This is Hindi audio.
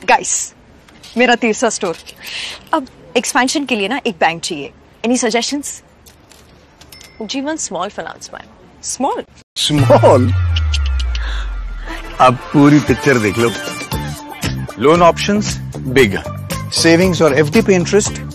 गाइस, मेरा तीसरा स्टोर। अब एक्सपेंशन के लिए ना एक बैंक चाहिए। Any suggestions? जीवन small finance bank. Small small? अब पूरी पिक्चर देख लो। लोन ऑप्शंस बिग, सेविंग्स और एफडी पे इंटरेस्ट